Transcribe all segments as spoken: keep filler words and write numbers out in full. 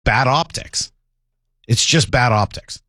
bad optics. It's just bad optics.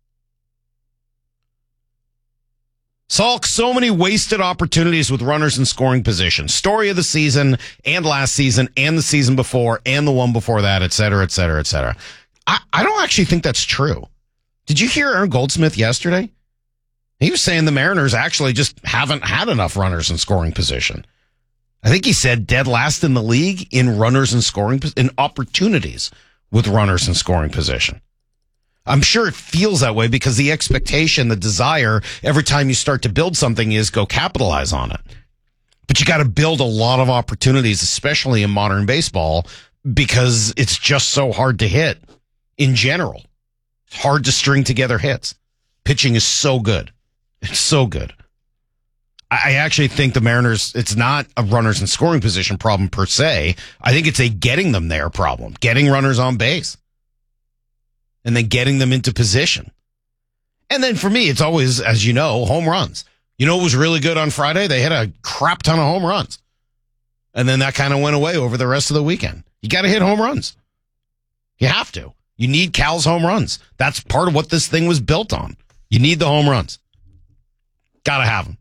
Salk, so many wasted opportunities with runners in scoring position. Story of the season and last season and the season before and the one before that, et cetera, et cetera, et cetera. I, I don't actually think that's true. Did you hear Aaron Goldsmith yesterday? He was saying the Mariners actually just haven't had enough runners in scoring position. I think he said dead last in the league in runners in scoring, in opportunities with runners in scoring position. I'm sure it feels that way because the expectation, the desire, every time you start to build something is go capitalize on it. But you got to build a lot of opportunities, especially in modern baseball, because it's just so hard to hit in general. It's hard to string together hits. Pitching is so good. It's so good. I actually think the Mariners, it's not a runners in scoring position problem per se. I think it's a getting them there problem, getting runners on base. And then getting them into position. And then for me, it's always, as you know, home runs. You know what was really good on Friday? They hit a crap ton of home runs. And then that kind of went away over the rest of the weekend. You got to hit home runs. You have to. You need Cal's home runs. That's part of what this thing was built on. You need the home runs. Got to have them.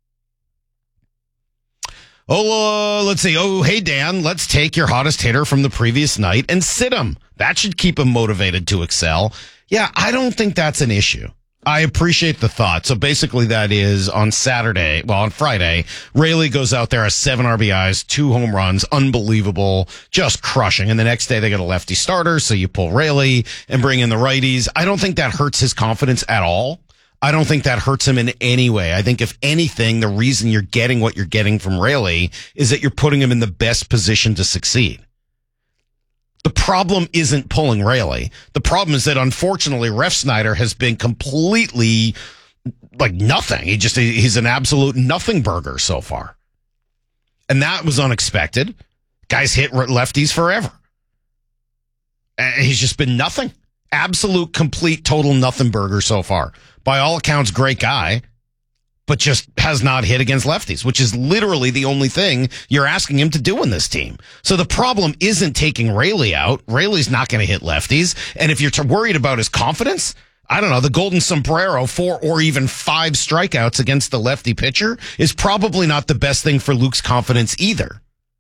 Oh, uh, let's see. Oh, hey, Dan, let's take your hottest hitter from the previous night and sit him. That should keep him motivated to excel. Yeah, I don't think that's an issue. I appreciate the thought. So basically that is on Saturday, well, on Friday, Raley goes out there, has seven R B Is, two home runs, unbelievable, just crushing. And the next day they get a lefty starter, so you pull Raley and bring in the righties. I don't think that hurts his confidence at all. I don't think that hurts him in any way. I think if anything, the reason you're getting what you're getting from Raley is that you're putting him in the best position to succeed. The problem isn't pulling Raley. The problem is that, unfortunately, Refsnyder has been completely like nothing. He just, he's an absolute nothing burger so far. And that was unexpected. Guys hit lefties forever. And he's just been nothing. Absolute, complete, total nothing burger so far. By all accounts, great guy, but just has not hit against lefties, which is literally the only thing you're asking him to do in this team. So the problem isn't taking Raley out. Raley's not going to hit lefties. And if you're worried about his confidence, I don't know, the golden sombrero, four or even five strikeouts against the lefty pitcher is probably not the best thing for Luke's confidence either.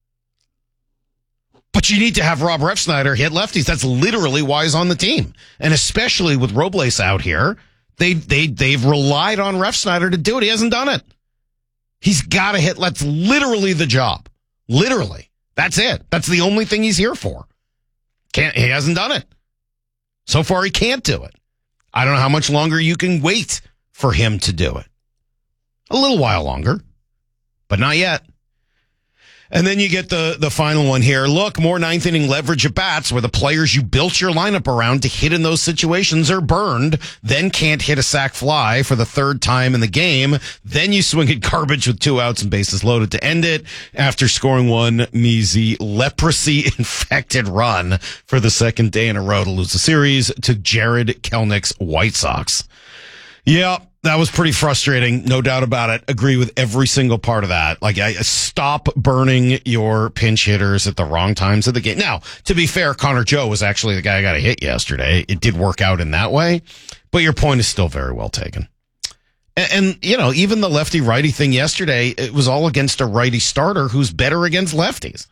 But you need to have Rob Refsnyder hit lefties. That's literally why he's on the team. And especially with Robles out here, they, they, they've relied on Refsnyder to do it. He hasn't done it. He's got to hit. That's literally the job. Literally. That's it. That's the only thing he's here for. Can't, he hasn't done it. So far, he can't do it. I don't know how much longer you can wait for him to do it. A little while longer, but not yet. And then you get the, the final one here. Look, more ninth inning leverage at bats where the players you built your lineup around to hit in those situations are burned, then can't hit a sac fly for the third time in the game. Then you swing at garbage with two outs and bases loaded to end it after scoring one measly leprosy-infected run for the second day in a row to lose the series to Jared Kelenich's White Sox. Yeah. That was pretty frustrating, no doubt about it. Agree with every single part of that. Like, I stop burning your pinch hitters at the wrong times of the game. Now, to be fair, Connor Joe was actually the guy I got a hit yesterday. It did work out in that way, but your point is still very well taken. And, and you know, even the lefty-righty thing yesterday, it was all against a righty starter who's better against lefties.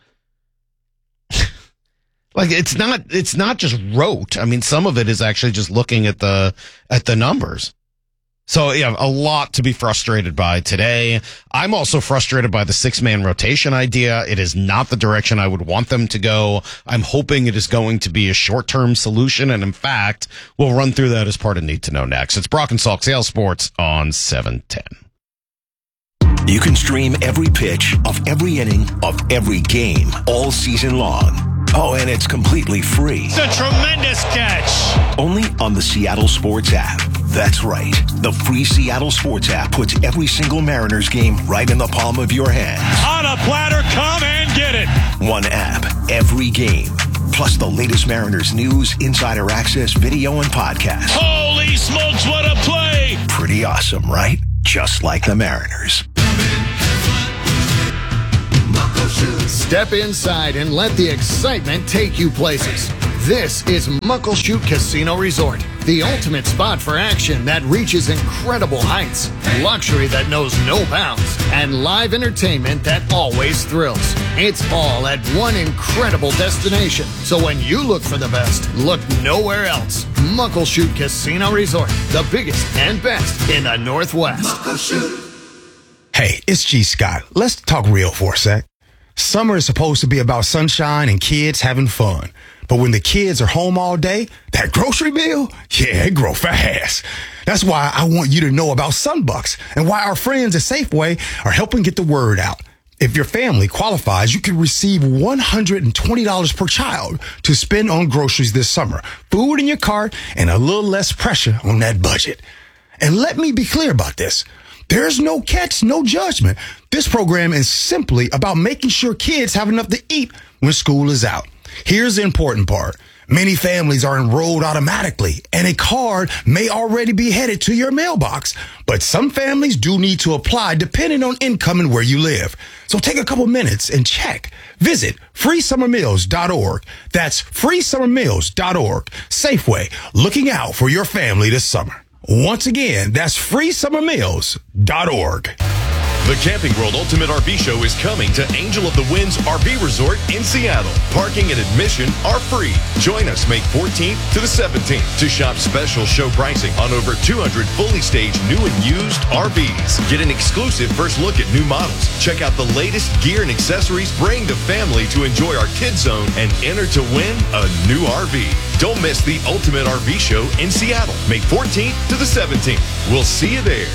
Like, it's not, it's not just rote. I mean, some of it is actually just looking at the, at the numbers. So, yeah, a lot to be frustrated by today. I'm also frustrated by the six-man rotation idea. It is not the direction I would want them to go. I'm hoping it is going to be a short-term solution, and in fact, we'll run through that as part of Need to Know next. It's Brock and Salk Sales Sports on seven ten. You can stream every pitch of every inning of every game all season long. Oh, and it's completely free. It's a tremendous catch. Only on the Seattle Sports app. That's right. The free Seattle Sports app puts every single Mariners game right in the palm of your hand. On a platter, come and get it. One app, every game. Plus the latest Mariners news, insider access, video, and podcast. Holy smokes, what a play. Pretty awesome, right? Just like the Mariners. Step inside and let the excitement take you places. This is Muckleshoot Casino Resort, the ultimate spot for action that reaches incredible heights, luxury that knows no bounds, and live entertainment that always thrills. It's all at one incredible destination. So when you look for the best, look nowhere else. Muckleshoot Casino Resort, the biggest and best in the Northwest. Muckleshoot. Hey, it's G. Scott. Let's talk real for a sec. Summer is supposed to be about sunshine and kids having fun. But when the kids are home all day, that grocery bill, yeah, it grow fast. That's why I want you to know about Sunbucks and why our friends at Safeway are helping get the word out. If your family qualifies, you can receive one hundred twenty dollars per child to spend on groceries this summer, food in your cart, and a little less pressure on that budget. And let me be clear about this. There's no catch, no judgment. This program is simply about making sure kids have enough to eat when school is out. Here's the important part. Many families are enrolled automatically, and a card may already be headed to your mailbox. But some families do need to apply depending on income and where you live. So take a couple minutes and check. Visit free summer meals dot org. That's free summer meals dot org. Safeway, looking out for your family this summer. Once again, that's free summer meals dot org. The Camping World Ultimate R V Show is coming to Angel of the Winds R V Resort in Seattle. Parking and admission are free. Join us May fourteenth to the seventeenth to shop special show pricing on over two hundred fully staged new and used R Vs. Get an exclusive first look at new models. Check out the latest gear and accessories. Bring the family to enjoy our kids zone and enter to win a new R V. Don't miss the Ultimate R V Show in Seattle, May fourteenth to the seventeenth. We'll see you there.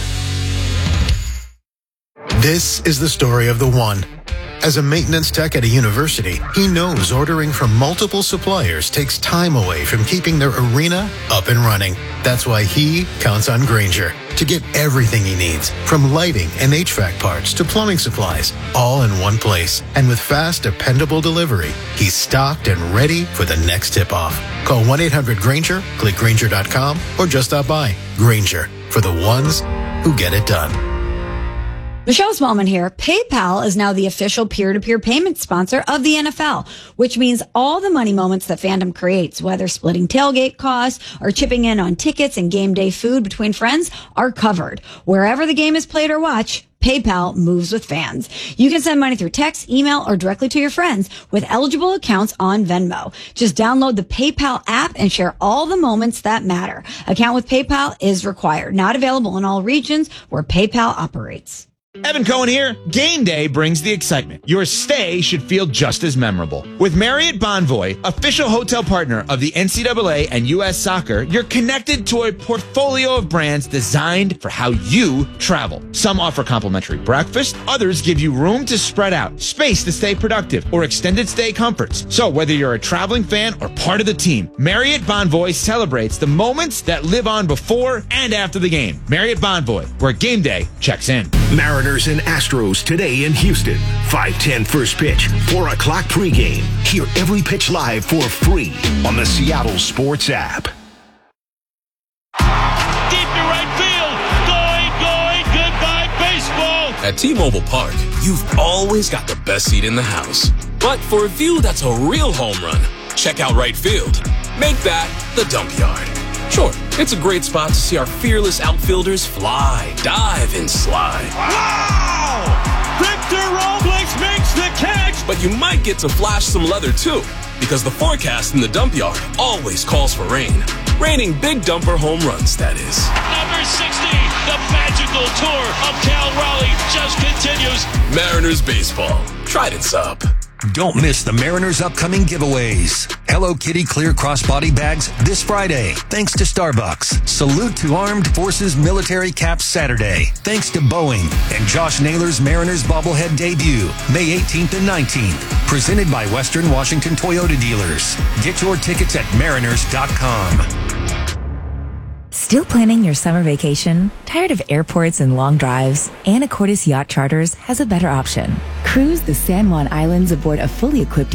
This is the story of the one. As a maintenance tech at a university, he knows ordering from multiple suppliers takes time away from keeping their arena up and running. That's why he counts on Grainger to get everything he needs, from lighting and H V A C parts to plumbing supplies, all in one place. And with fast, dependable delivery, he's stocked and ready for the next tip-off. Call one eight hundred Grainger, click Grainger dot com, or just stop by. Grainger, for the ones who get it done. Michelle Smallman here. PayPal is now the official peer-to-peer payment sponsor of the N F L, which means all the money moments that fandom creates, whether splitting tailgate costs or chipping in on tickets and game day food between friends, are covered. Wherever the game is played or watched, PayPal moves with fans. You can send money through text, email, or directly to your friends with eligible accounts on Venmo. Just download the PayPal app and share all the moments that matter. Account with PayPal is required. Not available in all regions where PayPal operates. Evan Cohen here. Game day brings the excitement. Your stay should feel just as memorable. With Marriott Bonvoy, official hotel partner of the N C double A and U S Soccer, you're connected to a portfolio of brands designed for how you travel. Some offer complimentary breakfast, others give you room to spread out, space to stay productive, or extended stay comforts. So whether you're a traveling fan or part of the team, Marriott Bonvoy celebrates the moments that live on before and after the game. Marriott Bonvoy, where game day checks in. Mariners and Astros today in Houston. five ten first pitch, four o'clock pregame. Hear every pitch live for free on the Seattle Sports app. Deep to right field. Going, going, goodbye baseball. At T-Mobile Park, you've always got the best seat in the house. But for a view that's a real home run, check out right field. Make that the dump yard. Sure, it's a great spot to see our fearless outfielders fly, dive, and slide. Wow! Victor Robles makes the catch! But you might get to flash some leather too, because the forecast in the dump yard always calls for rain. Raining big dumper home runs, that is. Number sixty, the magical tour of Cal Raleigh just continues. Mariners baseball. Trident's up. Don't miss the Mariners' upcoming giveaways. Hello Kitty clear crossbody bags this Friday, thanks to Starbucks. Salute to Armed Forces Military Caps Saturday, thanks to Boeing. And Josh Naylor's Mariners bobblehead debut, May eighteenth and nineteenth. Presented by Western Washington Toyota Dealers. Get your tickets at mariners dot com. Still planning your summer vacation? Tired of airports and long drives? Anacortes Yacht Charters has a better option. Cruise the San Juan Islands aboard a fully equipped yacht.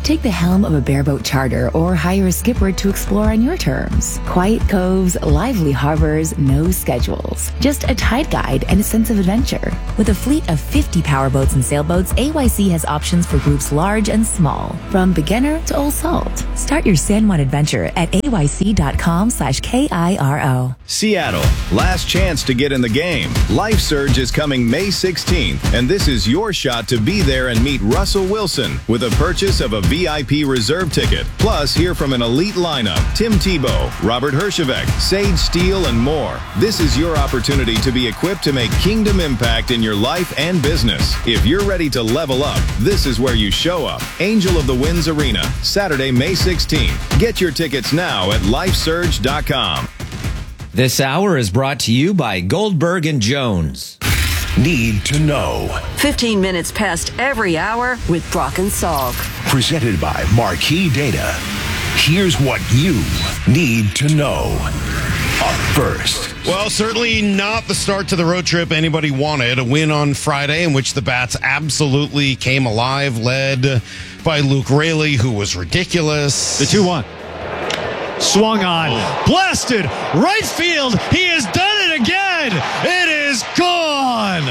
Take the helm of a bareboat charter or hire a skipper to explore on your terms. Quiet coves, lively harbors, no schedules. Just a tide guide and a sense of adventure. With a fleet of fifty powerboats and sailboats, A Y C has options for groups large and small, from beginner to old salt. Start your San Juan adventure at A Y C dot com slash K I R O. Seattle, last chance to get in the game. LifeSurge is coming May sixteenth, and this is your shot to be there and meet Russell Wilson with a purchase of a V I P reserve ticket. Plus, hear from an elite lineup: Tim Tebow, Robert Herjavec, Sage Steele, and more. This is your opportunity to be equipped to make kingdom impact in your life and business. If you're ready to level up, this is where you show up. Angel of the Winds Arena, Saturday, May sixteenth. Get your tickets now at lifesurge dot com. This hour is brought to you by Goldberg and Jones. Need to know. fifteen minutes past every hour with Brock and Salk. Presented by Marquee Data. Here's what you need to know. Up first. Well, certainly not the start to the road trip anybody wanted. A win on Friday in which the Bats absolutely came alive, led by Luke Raley, who was ridiculous. The two one. Swung on. Blasted. Right field. He has done it again. It is gone.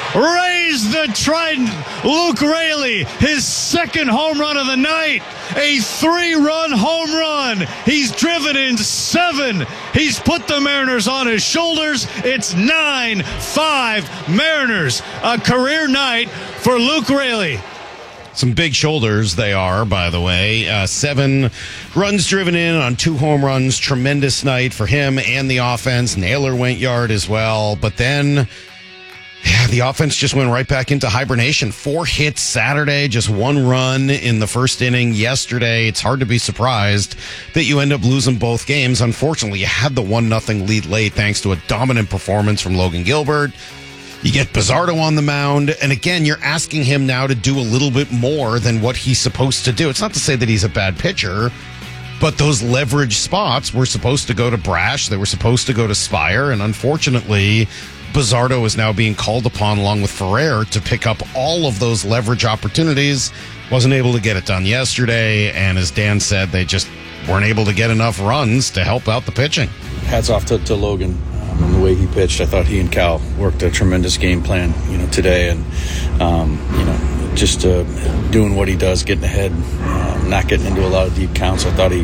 Raise the trident. Luke Raley, his second home run of the night. A three-run home run. He's driven in seven. He's put the Mariners on his shoulders. It's nine five Mariners. A career night for Luke Raley. Some big shoulders they are, by the way. Uh, seven runs driven in on two home runs. Tremendous night for him and the offense. Naylor went yard as well. But then, yeah, the offense just went right back into hibernation. Four hits Saturday, just one run in the first inning yesterday. It's hard to be surprised that you end up losing both games. Unfortunately, you had the one nothing lead late thanks to a dominant performance from Logan Gilbert. You get Bizzardo on the mound, and again, you're asking him now to do a little bit more than what he's supposed to do. It's not to say that he's a bad pitcher, but those leverage spots were supposed to go to Brash. They were supposed to go to Spire, and unfortunately, Bizzardo is now being called upon, along with Ferrer, to pick up all of those leverage opportunities. Wasn't able to get it done yesterday, and as Dan said, they just weren't able to get enough runs to help out the pitching. Hats off to, to Logan. And the way he pitched, I thought he and Cal worked a tremendous game plan, you know, today, and um, you know, just uh, doing what he does, getting ahead, uh, not getting into a lot of deep counts. I thought he,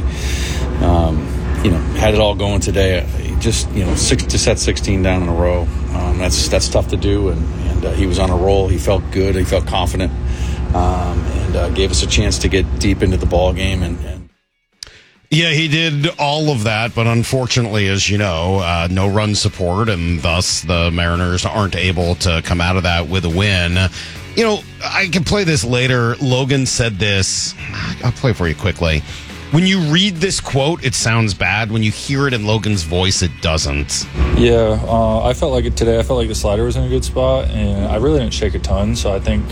um, you know, had it all going today. He just, you know, six to set sixteen down in a row. Um, that's that's tough to do, and, and uh, he was on a roll. He felt good. He felt confident, um, and uh, gave us a chance to get deep into the ball game. And, and Yeah, he did all of that, but unfortunately, as you know, uh, no run support, and thus the Mariners aren't able to come out of that with a win. You know, I can play this later. Logan said this. I'll play it for you quickly. When you read this quote, it sounds bad. When you hear it in Logan's voice, it doesn't. Yeah, uh, I felt like it today. I felt like the slider was in a good spot, and I really didn't shake a ton, so I think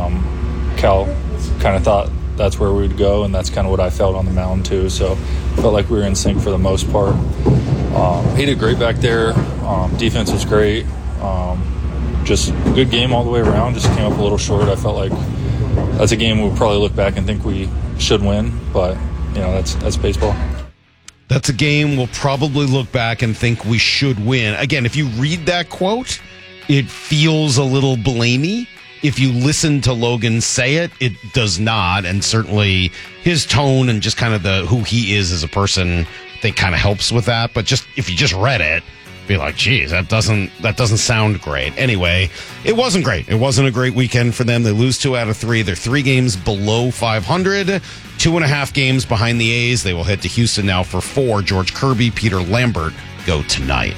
um, Cal kind of thought that's where we'd go, and that's kind of what I felt on the mound too. So I felt like we were in sync for the most part. Um, he did great back there. Um, defense was great. Um, just a good game all the way around. Just came up a little short. I felt like that's a game we'll probably look back and think we should win, but you know, that's that's baseball. That's a game we'll probably look back and think we should win. Again, if you read that quote, it feels a little blamey. If you listen to Logan say it, it does not, and certainly his tone and just kind of the who he is as a person, I think, kind of helps with that. But just if you just read it, be like, geez, that doesn't that doesn't sound great. Anyway, it wasn't great. It wasn't a great weekend for them. They lose two out of three. They're three games below five hundred, two and a half games behind the A's. They will head to Houston now for four. George Kirby, Peter Lambert go tonight.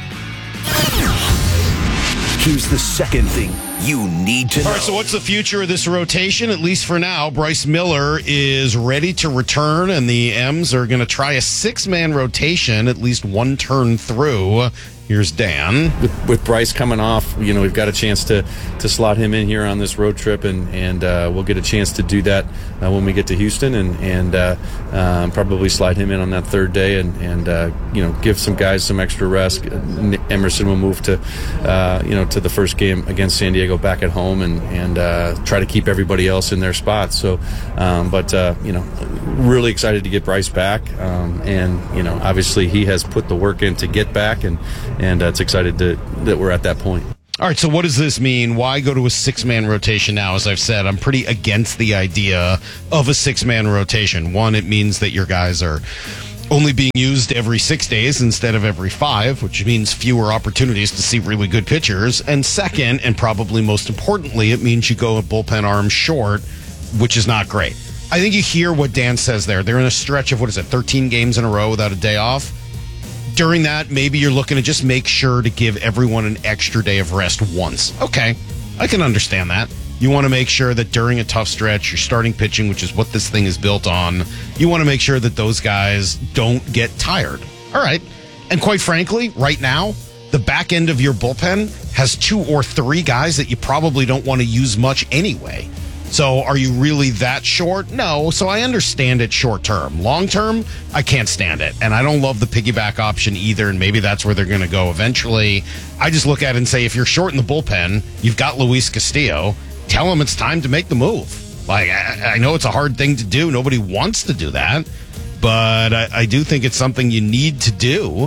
Here's the second thing you need to know. All right, so what's the future of this rotation? At least for now, Bryce Miller is ready to return, and the M's are going to try a six-man rotation, at least one turn through. Here's Dan. With, with Bryce coming off, you know, we've got a chance to, to slot him in here on this road trip, and, and uh, we'll get a chance to do that uh, when we get to Houston, and, and uh, um, probably slide him in on that third day, and, and uh, you know, give some guys some extra rest. Emerson will move to, uh, you know, to the first game against San Diego back at home, and, and uh, try to keep everybody else in their spots. So, um, but, uh, you know, really excited to get Bryce back, um, and, you know, obviously he has put the work in to get back, and and uh, it's excited to, that we're at that point. All right, so what does this mean? Why go to a six-man rotation now? As I've said, I'm pretty against the idea of a six-man rotation. One, it means that your guys are only being used every six days instead of every five, which means fewer opportunities to see really good pitchers. And second, and probably most importantly, it means you go a bullpen arm short, which is not great. I think you hear what Dan says there. They're in a stretch of, what is it, thirteen games in a row without a day off? During that, maybe you're looking to just make sure to give everyone an extra day of rest once. Okay, I can understand that. You want to make sure that during a tough stretch, you're starting pitching, which is what this thing is built on. You want to make sure that those guys don't get tired. All right. And quite frankly, right now, the back end of your bullpen has two or three guys that you probably don't want to use much anyway. So are you really that short? No. So I understand it short term. Long term, I can't stand it. And I don't love the piggyback option either. And maybe that's where they're going to go eventually. I just look at it and say, if you're short in the bullpen, you've got Luis Castillo. Tell him it's time to make the move. Like, I, I know it's a hard thing to do. Nobody wants to do that. But I, I do think it's something you need to do.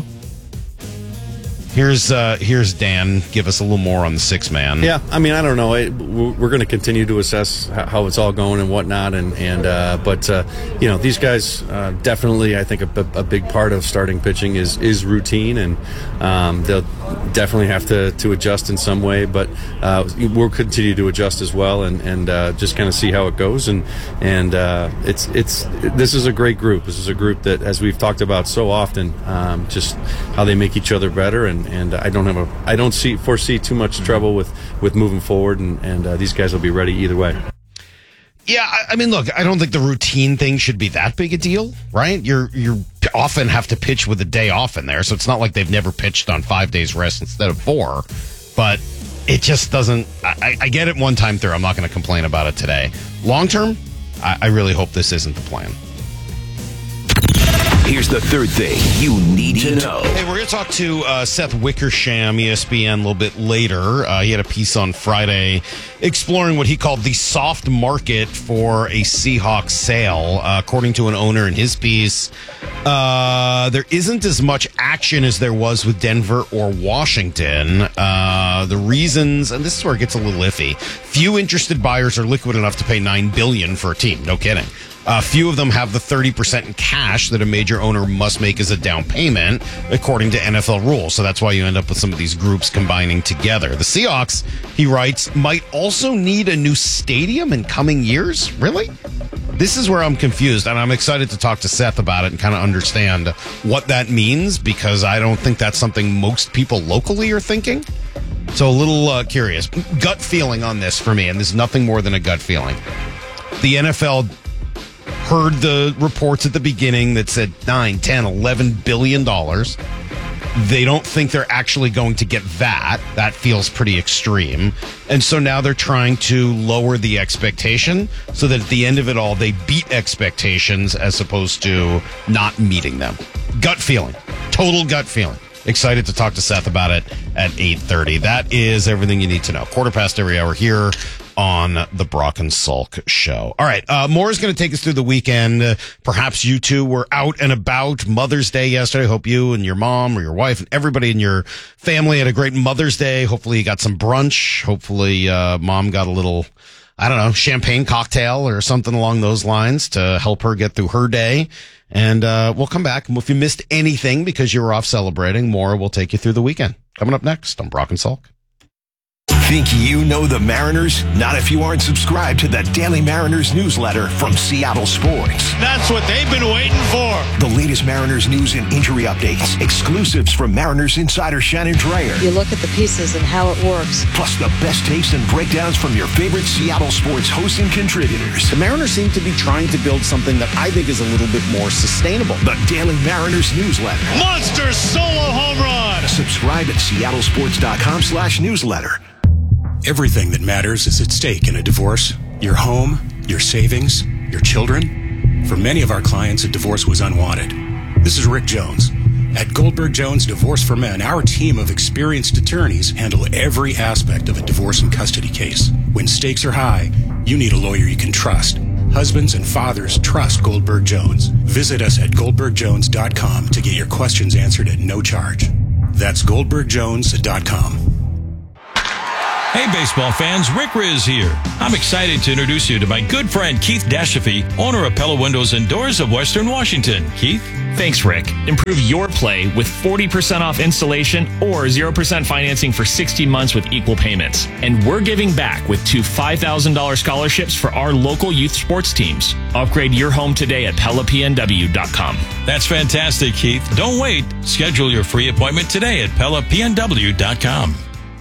Here's uh, here's Dan. Give us a little more on the six man. Yeah, I mean, I don't know. It, we're going to continue to assess how it's all going and whatnot, and and uh, but uh, you know, these guys uh, definitely. I think a, a big part of starting pitching is is routine, and um, they'll definitely have to, to adjust in some way. But uh, we'll continue to adjust as well, and and uh, just kind of see how it goes. And and uh, it's it's this is a great group. This is a group that, as we've talked about so often, um, just how they make each other better. And And I don't have a, I don't see foresee too much trouble with, with moving forward, and, and uh, these guys will be ready either way. Yeah, I, I mean, look, I don't think the routine thing should be that big a deal, right? You're you often have to pitch with a day off in there, so it's not like they've never pitched on five days rest instead of four. But it just doesn't. I, I get it one time through. I'm not going to complain about it today. Long term, I, I really hope this isn't the plan. Here's the third thing you need to know. Hey, we're going to talk to uh, Seth Wickersham, E S P N, a little bit later. Uh, he had a piece on Friday exploring what he called the soft market for a Seahawks sale. Uh, according to an owner in his piece, uh, there isn't as much action as there was with Denver or Washington. Uh, the reasons, and this is where it gets a little iffy, few interested buyers are liquid enough to pay nine billion dollars for a team. No kidding. Uh, few of them have the thirty percent in cash that a major owner must make as a down payment, according to N F L rules. So that's why you end up with some of these groups combining together. The Seahawks, he writes, might also need a new stadium in coming years. Really? This is where I'm confused, and I'm excited to talk to Seth about it and kind of understand what that means, because I don't think that's something most people locally are thinking. So a little uh, curious. Gut feeling on this for me, and this is nothing more than a gut feeling. The N F L heard the reports at the beginning that said nine, ten, eleven billion dollars. They don't think they're actually going to get that. That feels pretty extreme. And so now they're trying to lower the expectation so that at the end of it all, they beat expectations as opposed to not meeting them. Gut feeling. Total gut feeling. Excited to talk to Seth about it at eight thirty. That is everything you need to know. Quarter past every hour here on the Brock and Salk show. All right. Uh, more is going to take us through the weekend. Uh, perhaps you two were out and about. Mother's Day yesterday. Hope you and your mom or your wife and everybody in your family had a great Mother's Day. Hopefully you got some brunch. Hopefully, uh, mom got a little, I don't know, champagne cocktail or something along those lines to help her get through her day. And, uh, we'll come back. If you missed anything because you were off celebrating, more will take you through the weekend. Coming up next on Brock and Salk. Think you know the Mariners? Not if you aren't subscribed to the Daily Mariners newsletter from Seattle Sports. That's what they've been waiting for. The latest Mariners news and injury updates. Exclusives from Mariners insider Shannon Dreyer. You look at the pieces and how it works. Plus the best takes and breakdowns from your favorite Seattle Sports hosts and contributors. The Mariners seem to be trying to build something that I think is a little bit more sustainable. The Daily Mariners newsletter. Monster solo home run. Subscribe at seattlesports.com slash newsletter. Everything that matters is at stake in a divorce. Your home, your savings, your children. For many of our clients, a divorce was unwanted. This is Rick Jones. At Goldberg Jones Divorce for Men, our team of experienced attorneys handle every aspect of a divorce and custody case. When stakes are high, you need a lawyer you can trust. Husbands and fathers trust Goldberg Jones. Visit us at goldberg jones dot com to get your questions answered at no charge. That's goldberg jones dot com. Hey, baseball fans, Rick Riz here. I'm excited to introduce you to my good friend Keith Dashafy, owner of Pella Windows and Doors of Western Washington. Keith? Thanks, Rick. Improve your play with forty percent off installation or zero percent financing for sixty months with equal payments. And we're giving back with two five thousand dollars scholarships for our local youth sports teams. Upgrade your home today at pella p n w dot com. That's fantastic, Keith. Don't wait. Schedule your free appointment today at pella p n w dot com.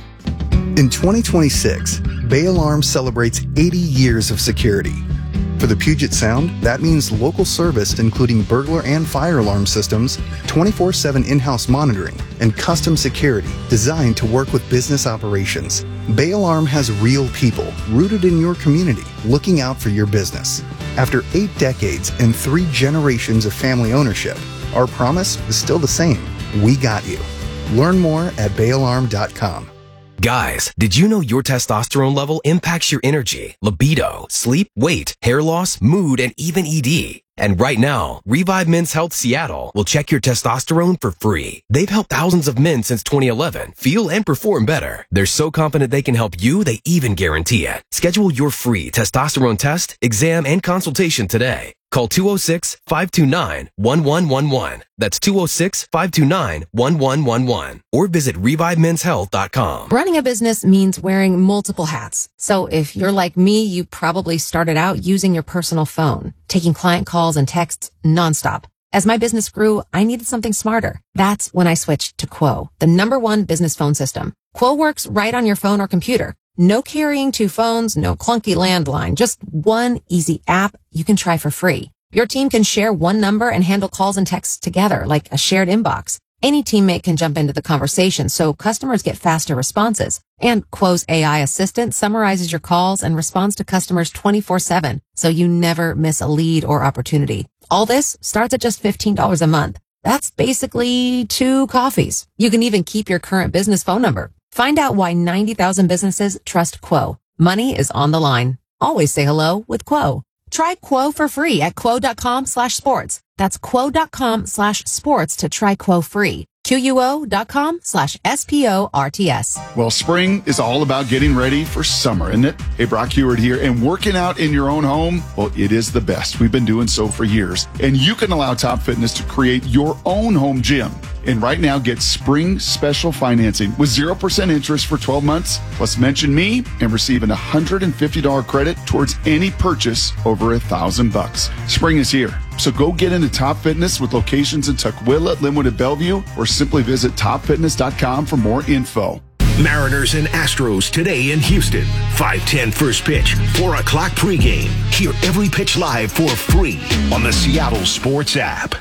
In twenty twenty-six, Bay Alarm celebrates eighty years of security. For the Puget Sound, that means local service including burglar and fire alarm systems, twenty-four seven in-house monitoring, and custom security designed to work with business operations. Bay Alarm has real people rooted in your community looking out for your business. After eight decades and three generations of family ownership, our promise is still the same. We got you. Learn more at bay alarm dot com. Guys, did you know your testosterone level impacts your energy, libido, sleep, weight, hair loss, mood, and even E D? And right now, Revive Men's Health Seattle will check your testosterone for free. They've helped thousands of men since twenty eleven feel and perform better. They're so confident they can help you, they even guarantee it. Schedule your free testosterone test, exam, and consultation today. Call two oh six, five two nine, one one one one. That's two oh six, five two nine, one one one one. Or visit revive mens health dot com. Running a business means wearing multiple hats. So if you're like me, you probably started out using your personal phone, taking client calls and texts nonstop. As my business grew, I needed something smarter. That's when I switched to Quo, the number one business phone system. Quo works right on your phone or computer. No carrying two phones, no clunky landline, just one easy app you can try for free. Your team can share one number and handle calls and texts together like a shared inbox. Any teammate can jump into the conversation so customers get faster responses. And Quo's A I assistant summarizes your calls and responds to customers twenty-four seven, so you never miss a lead or opportunity. All this starts at just fifteen dollars a month. That's basically two coffees. You can even keep your current business phone number. Find out why ninety thousand businesses trust Quo. Money is on the line. Always say hello with Quo. Try Quo for free at quo.com slash sports. That's quo.com slash sports to try Quo free. Q-U-O.com slash S-P-O-R-T-S. Well, spring is all about getting ready for summer, isn't it? Hey, Brock Heward here. And working out in your own home, well, it is the best. We've been doing so for years. And you can allow Top Fitness to create your own home gym. And right now, get spring special financing with zero percent interest for twelve months. Plus, mention me and receive an one hundred fifty dollars credit towards any purchase over a thousand bucks. Spring is here. So go get into Top Fitness with locations in Tukwila, Linwood, and Bellevue, or simply visit top fitness dot com for more info. Mariners and Astros today in Houston. five ten first pitch, four o'clock pregame. Hear every pitch live for free on the Seattle Sports app.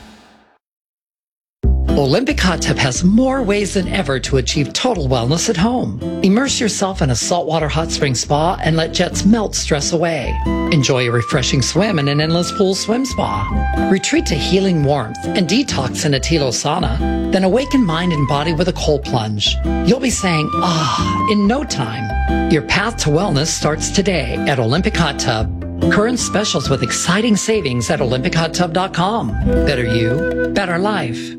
Olympic Hot Tub has more ways than ever to achieve total wellness at home. Immerse yourself in a saltwater hot spring spa and let jets melt stress away. Enjoy a refreshing swim in an endless pool swim spa. Retreat to healing warmth and detox in a Tilo sauna. Then awaken mind and body with a cold plunge. You'll be saying, ah, in no time. Your path to wellness starts today at Olympic Hot Tub. Current specials with exciting savings at olympic hot tub dot com. Better you, better life.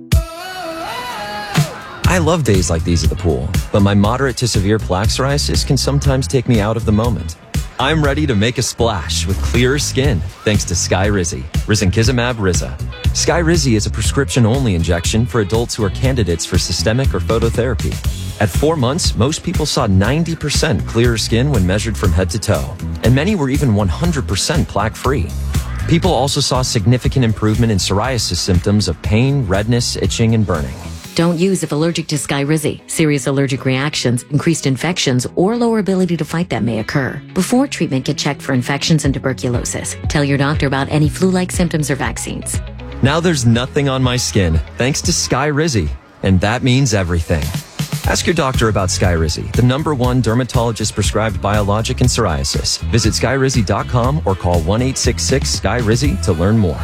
I love days like these at the pool, but my moderate to severe plaque psoriasis can sometimes take me out of the moment. I'm ready to make a splash with clearer skin thanks to Sky Rizzy, risankizumab Rizza. Skyrizi is a prescription-only injection for adults who are candidates for systemic or phototherapy. At four months, most people saw ninety percent clearer skin when measured from head to toe, and many were even one hundred percent plaque-free. People also saw significant improvement in psoriasis symptoms of pain, redness, itching, and burning. Don't use if allergic to Skyrizi. Serious allergic reactions, increased infections, or lower ability to fight them may occur. Before treatment, get checked for infections and tuberculosis. Tell your doctor about any flu-like symptoms or vaccines. Now there's nothing on my skin, thanks to Skyrizi, and that means everything. Ask your doctor about Skyrizi, the number one dermatologist-prescribed biologic in psoriasis. Visit skyrizi dot com or call one eight six six Sky Rizi to learn more.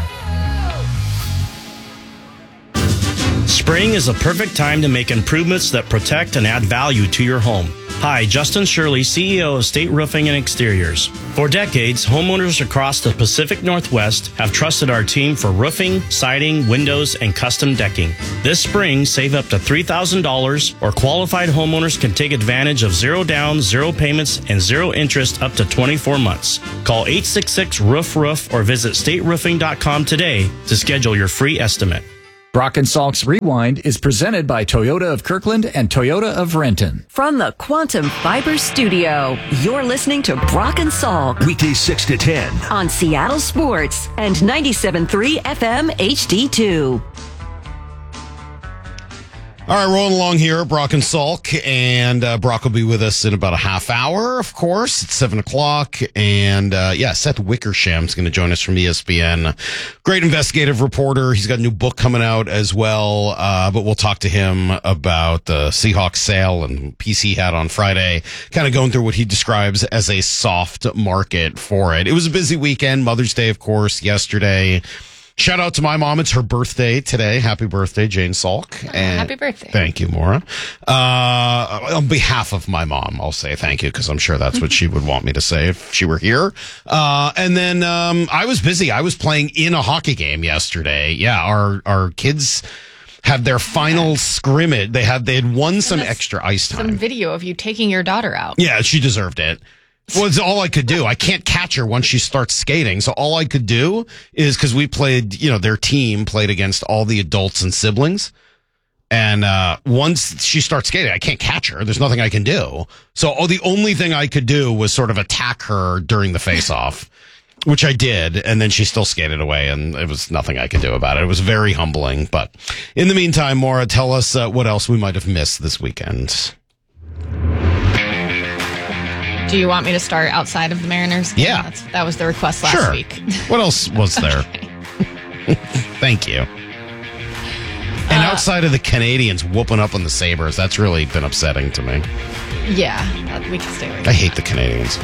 Spring is a perfect time to make improvements that protect and add value to your home. Hi, Justin Shirley, C E O of State Roofing and Exteriors. For decades, homeowners across the Pacific Northwest have trusted our team for roofing, siding, windows, and custom decking. This spring, save up to three thousand dollars, or qualified homeowners can take advantage of zero down, zero payments, and zero interest up to twenty-four months. Call eight six six roof roof or visit state roofing dot com today to schedule your free estimate. Brock and Salk's Rewind is presented by Toyota of Kirkland and Toyota of Renton. From the Quantum Fiber Studio, you're listening to Brock and Salk. Weekdays six to ten. On Seattle Sports and ninety-seven point three F M H D two. All right, rolling along here, Brock and Salk, and uh, Brock will be with us in about a half hour, of course. It's seven o'clock, and uh, yeah, Seth Wickersham's going to join us from E S P N. Great investigative reporter. He's got a new book coming out as well, uh, but we'll talk to him about the Seahawks sale and piece he had on Friday, kind of going through what he describes as a soft market for it. It was a busy weekend, Mother's Day, of course, yesterday. Shout out to my mom. It's her birthday today. Happy birthday, Jane Salk. Oh, and happy birthday. Thank you, Maura. Uh, on behalf of my mom, I'll say thank you because I'm sure that's what she would want me to say if she were here. Uh, and then um, I was busy. I was playing in a hockey game yesterday. Yeah, our our kids had their final scrimmage. They had they had won some extra ice time. Some video of you taking your daughter out. Yeah, she deserved it. Well, it's all I could do. I can't catch her once she starts skating. So all I could do is, because we played, you know, their team played against all the adults and siblings. And uh once she starts skating, I can't catch her. There's nothing I can do. So oh, the only thing I could do was sort of attack her during the face-off, which I did. And then she still skated away, and it was nothing I could do about it. It was very humbling. But in the meantime, Maura, tell us uh, what else we might have missed this weekend. Do you want me to start outside of the Mariners? Yeah. That's, that was the request last sure. week. What else was there? Thank you. And uh, outside of the Canadians whooping up on the Sabres, that's really been upsetting to me. Yeah, we can stay right I hate the Canadians.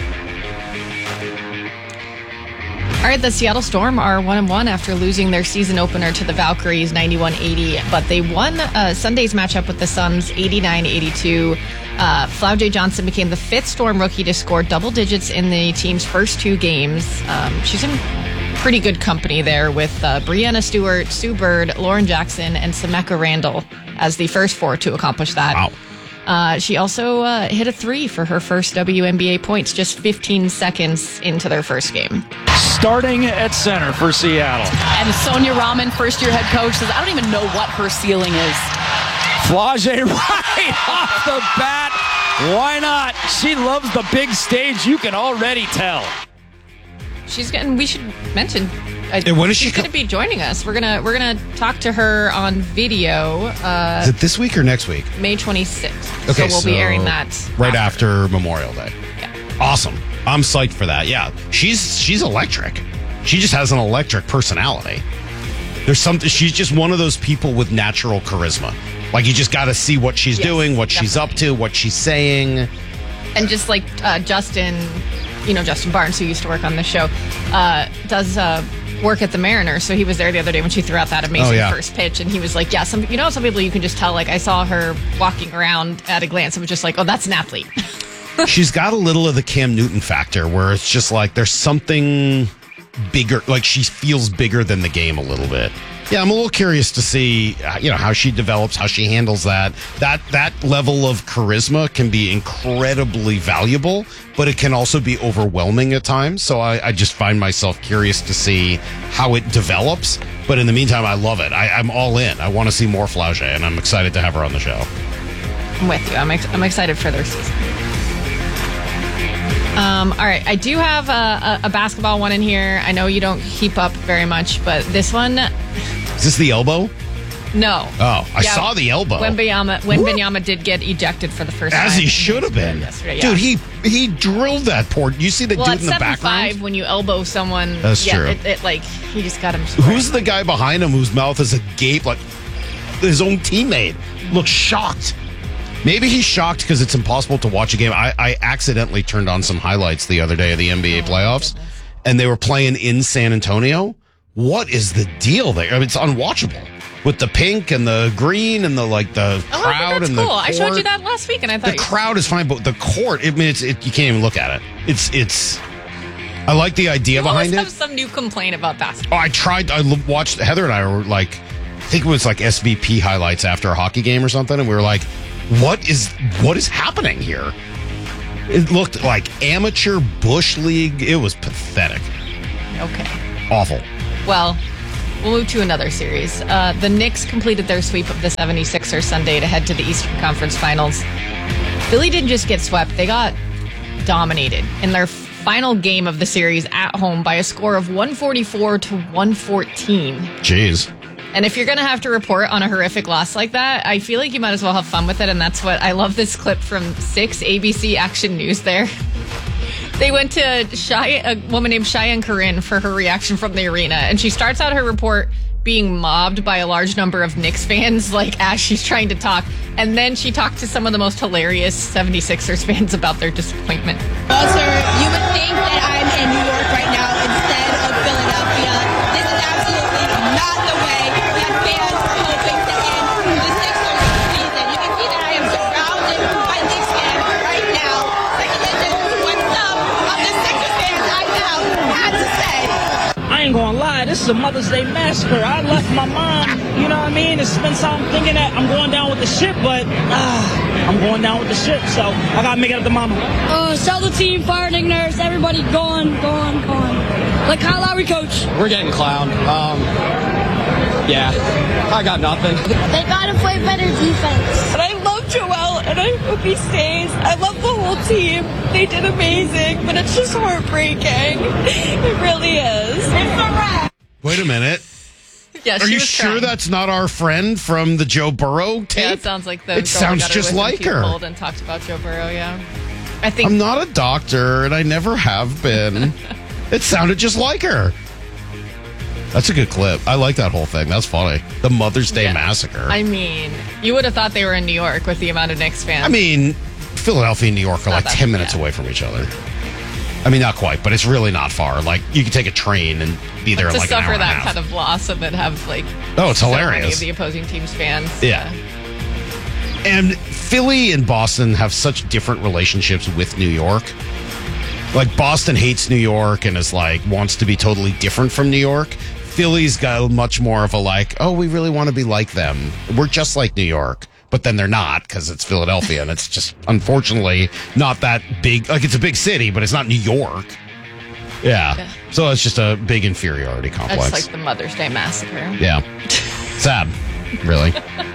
All right, the Seattle Storm are one and one after losing their season opener to the Valkyries ninety-one eighty, but they won uh, Sunday's matchup with the Suns eighty-nine eighty-two. Uh, Flau J. Johnson became the fifth Storm rookie to score double digits in the team's first two games. Um, she's in pretty good company there with uh, Brianna Stewart, Sue Bird, Lauren Jackson, and Sameka Randall as the first four to accomplish that. Wow. Uh, she also uh, hit a three for her first W N B A points just fifteen seconds into their first game. Starting at center for Seattle. And Sonia Rahman, first-year head coach, says, I don't even know what her ceiling is. Flage right off the bat. Why not? She loves the big stage. You can already tell. She's getting. We should mention. Uh, and when is she's she going to be joining us? We're gonna we're gonna talk to her on video. Uh, Is it this week or next week? May twenty-sixth. Okay, so we'll so be airing that right after Memorial Day. Yeah. Awesome. I'm psyched for that. Yeah, she's she's electric. She just has an electric personality. There's something. She's just one of those people with natural charisma. Like you just got to see what she's Yes, doing, what definitely. she's up to, what she's saying. And just like uh, Justin, you know Justin Barnes, who used to work on this show, uh, does uh, work at the Mariners. So he was there the other day when she threw out that amazing Oh, yeah. first pitch, and he was like, "Yeah, some you know some people you can just tell." Like I saw her walking around at a glance, and was just like, "Oh, that's an athlete." She's got a little of the Cam Newton factor where it's just like there's something bigger, like she feels bigger than the game a little bit. Yeah, I'm a little curious to see, uh, you know, how she develops, how she handles that. That that level of charisma can be incredibly valuable, but it can also be overwhelming at times. So I, I just find myself curious to see how it develops. But in the meantime, I love it. I, I'm all in. I want to see more Flauge, and I'm excited to have her on the show. I'm with you. I'm ex- I'm excited for their season. Um, all right, I do have a, a, a basketball one in here. I know you don't keep up very much, but this one... Is this the elbow? No. Oh, I yeah, saw the elbow. When Wembanyama, when Wembanyama did get ejected for the first As time. As he should have been. Yesterday, yeah. Dude, he he drilled that poor... You see the well, dude in the background? Well, at seven five, when you elbow someone... That's yeah, true. It, it, like, he just got him... Who's the guy behind him whose mouth is agape? Like, his own teammate looks shocked. Maybe he's shocked because it's impossible to watch a game. I, I accidentally turned on some highlights the other day of the N B A oh, playoffs, and they were playing in San Antonio. What is the deal there? I mean, it's unwatchable with the pink and the green and the like the oh, crowd that's and cool. the court. I showed you that last week, and I thought the crowd is fine, but the court. I mean, it's it, you can't even look at it. It's it's. I like the idea you behind it. it. Have some new complaint about basketball. Oh, I tried. I watched Heather and I were like, I think it was like S V P highlights after a hockey game or something, and we were like. What is what is happening here? It looked like amateur bush league. It was pathetic. Okay. Awful. Well, we'll move to another series. Uh, the Knicks completed their sweep of the seventy-sixers Sunday to head to the Eastern Conference Finals. Philly didn't just get swept. They got dominated in their final game of the series at home by a score of one forty-four to one fourteen. Jeez. And if you're going to have to report on a horrific loss like that, I feel like you might as well have fun with it. And that's what I love this clip from six A B C Action News there. They went to Shy, a woman named Cheyenne Corinne for her reaction from the arena. And she starts out her report being mobbed by a large number of Knicks fans, like as she's trying to talk. And then she talked to some of the most hilarious seventy-sixers fans about their disappointment. Well, sir, you would think that I'm in New York right now instead of Philadelphia. This is absolutely not the way that fans were hoping to end the Sixers season. You can see that I am surrounded by Knicks fans right now. Take a listen to what some of the Sixers fans I know had to say. I ain't gonna lie, this is a Mother's Day massacre. I left my mom, you know what I mean? It's been something thinking that I'm going down with the ship, but uh, I'm going down with the ship, so I gotta make it up to mama. Uh, sell the team, fire Nick Nurse, everybody gone, gone, gone. Like Kyle Lowry, coach. We're getting clowned. Um, yeah, I got nothing. They gotta play better defense. And I love Joel, and I hope he stays. I love the whole team. They did amazing, but it's just heartbreaking. It really is. It's a wrap. Wait a minute. Yeah, Are you was sure crying. That's not our friend from the Joe Burrow tape? Yeah, it sounds like the It sounds just like her. Pulled and talked about Joe Burrow. Yeah, I think I'm not a doctor, and I never have been. It sounded just like her. That's a good clip. I like that whole thing. That's funny. The Mother's Day yeah. massacre. I mean, you would have thought they were in New York with the amount of Knicks fans. I mean, Philadelphia and New York are like ten minutes away from each other. I mean, not quite, but it's really not far. Like, you can take a train and be there in to like an hour suffer and a that half. kind of loss and then have like Oh, it's so hilarious. many of the opposing team's fans. Yeah. And Philly and Boston have such different relationships with New York. Like, Boston hates New York and is like, wants to be totally different from New York. Philly's got much more of a like, oh, we really want to be like them. We're just like New York. But then they're not because it's Philadelphia and it's just, unfortunately, not that big. Like, it's a big city, but it's not New York. Yeah. yeah. So it's just a big inferiority complex. That's like the Mother's Day massacre. Yeah. Sad. Really.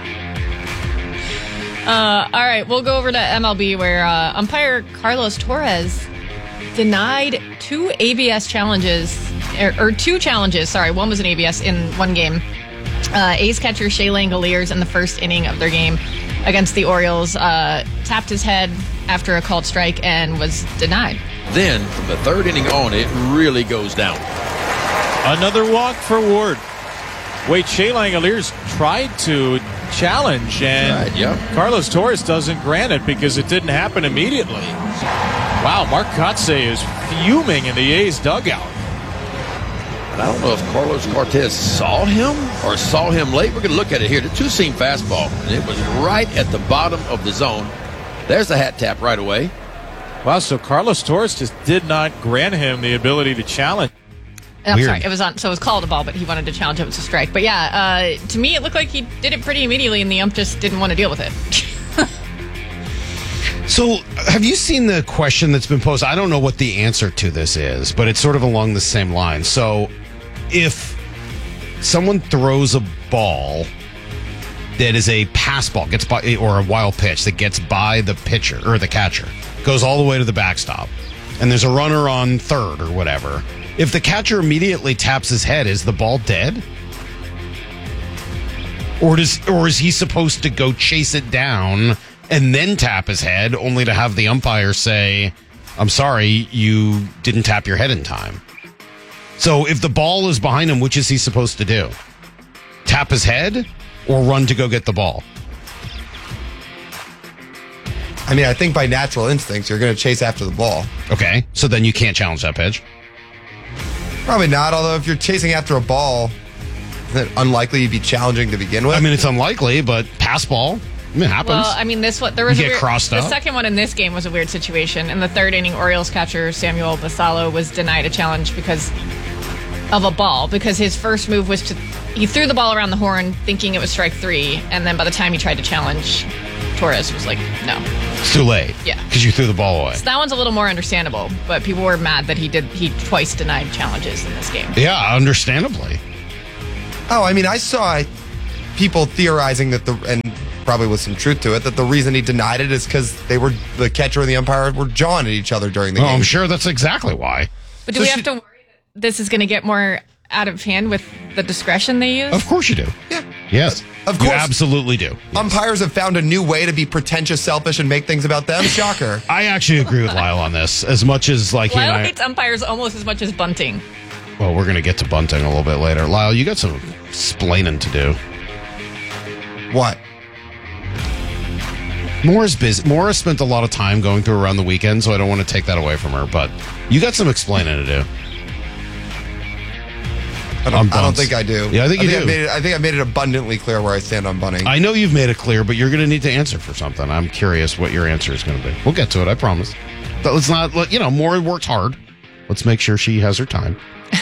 Uh, all right, we'll go over to M L B where uh, umpire Carlos Torres denied two A B S challenges, or, or two challenges, sorry, one was an A B S in one game. Uh, A's catcher Shea Langoliers in the first inning of their game against the Orioles uh, tapped his head after a called strike and was denied. Then, from the third inning on, it really goes down. Another walk for Ward. Wait, Shea Langoliers tried to challenge, and right, yeah. Carlos Torres doesn't grant it because it didn't happen immediately. Wow, Mark Kotsay is fuming in the A's dugout. And I don't know if Carlos Cortez saw him or saw him late. We're going to look at it here. The two-seam fastball, and it was right at the bottom of the zone. There's the hat tap right away. Wow, so Carlos Torres just did not grant him the ability to challenge. I'm Weird. sorry, it was on. So it was called a ball, but he wanted to challenge it was a strike. But yeah, uh, to me, it looked like he did it pretty immediately, and the ump just didn't want to deal with it. So, have you seen the question that's been posed? I don't know what the answer to this is, but it's sort of along the same line. So, if someone throws a ball that is a pass ball, gets by, or a wild pitch that gets by the pitcher or the catcher, goes all the way to the backstop, and there's a runner on third or whatever, if the catcher immediately taps his head, is the ball dead? Or does, or is he supposed to go chase it down and then tap his head, only to have the umpire say, I'm sorry, you didn't tap your head in time? So if the ball is behind him, which is he supposed to do? Tap his head or run to go get the ball? I mean, I think by natural instincts, you're going to chase after the ball. Okay, so then you can't challenge that pitch? Probably not, although if you're chasing after a ball, isn't it unlikely you'd be challenging to begin with? I mean, it's unlikely, but pass ball, I mean, it happens. Well, I mean, this one there was You a get weird, crossed the up. second one in this game was a weird situation. In the third inning, Orioles catcher Samuel Basallo was denied a challenge because of a ball, because his first move was to he threw the ball around the horn thinking it was strike three, and then by the time he tried to challenge, Torres was like, no. It's too late. Yeah. Because you threw the ball away. So that one's a little more understandable, but people were mad that he did he twice denied challenges in this game. Yeah, understandably. Oh, I mean, I saw people theorizing that the, and probably with some truth to it, that the reason he denied it is because they were, the catcher and the umpire were jawing at each other during the Oh, game. I'm sure that's exactly why. But do So we should- have to worry that this is going to get more out of hand with the discretion they use? Of course you do. Yeah. Yes. Of You course. absolutely do. Umpires have found a new way to be pretentious, selfish, and make things about them. Shocker. I actually agree with Lyle on this. As much as like he Lyle and I, hates umpires almost as much as bunting. well, we're gonna get to bunting a little bit later. Lyle, you got some splaining to do. What? Maura's busy. Maura spent a lot of time going through around the weekend, so I don't want to take that away from her. But you got some explaining to do. I don't, I don't think I do. Yeah, I think you I do. made it, I think I made it abundantly clear where I stand on bunting. I know you've made it clear, but you're going to need to answer for something. I'm curious what your answer is going to be. We'll get to it, I promise. But let's not, let- you know, Maura works hard. Let's make sure she has her time.